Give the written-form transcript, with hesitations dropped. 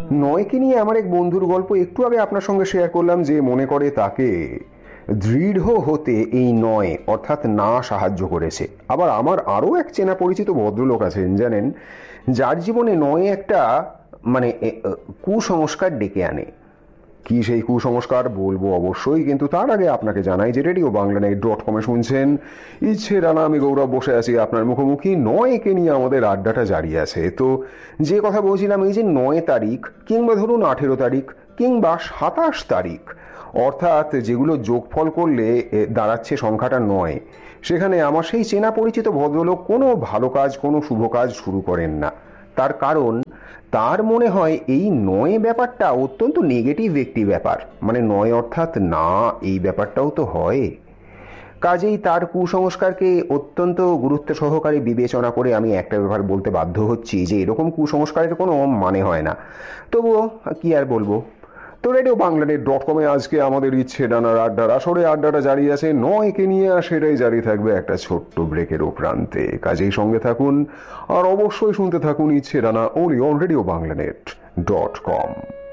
নয়কে নিয়ে আমার এক বন্ধুর গল্প একটু আগে আপনার সঙ্গে শেয়ার করলাম, যে মনে করে তাকে দৃঢ় হতে এই নয় অর্থাৎ না সাহায্য করেছে। আবার আমার আরও এক চেনা পরিচিত ভদ্রলোক আছেন জানেন, যার জীবনে নয় একটা কুসংস্কার ডেকে আনে। কি সেই কুসংস্কার বলবো অবশ্যই, কিন্তু তার আগে আপনাকে জানাই যে RadioBanglaNet.com শুনছেন ইচ্ছে রানা, আমি গৌরব বসে আছি আপনার মুখোমুখি। নয়কে নিয়ে আমাদের আড্ডাটা জারি আছে। তো যে কথা বলছিলাম, এই যে 9 তারিখ কিংবা ধরুন 18 তারিখ কিংবা 27 তারিখ, অর্থাৎ যেগুলো যোগফল করলে দাঁড়াচ্ছে সংখ্যাটা 9, সেখানে আমার সেই চেনা পরিচিত ভদ্রলোক কোনো ভালো কাজ, কোনো শুভ কাজ শুরু করেন না। তার কারণ, তার মনে হয় এই 9 ব্যাপারটা অত্যন্ত নেগেটিভ একটি ব্যাপার, 9 অর্থাৎ না, এই ব্যাপারটাও তো হয়। কাজেই তার কুসংস্কারকে অত্যন্ত গুরুত্ব সহকারে বিবেচনা করে আমি একটা ব্যাপার বলতে বাধ্য হচ্ছি যে এরকম কুসংস্কারের কোনো মানে হয় না। তবুও কি আর বলবো। তো RadioBanglaNet.com আজকে আমাদের ইচ্ছে ডানার আড্ডার আসরে আড্ডাটা জারি আছে 9কে নিয়ে, আর সেটাই জারি থাকবে একটা ছোট্ট ব্রেকের প্রান্তে। কাজেই সঙ্গে থাকুন আর অবশ্যই শুনতে থাকুন ইচ্ছে ডানা, only on RadioBanglaNet.com।